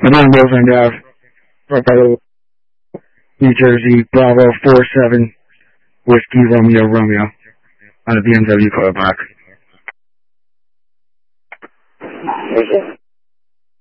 Again, Roseland Ave, right by the New Jersey, Bravo 47, Whiskey Romeo Romeo, on the BMW car block.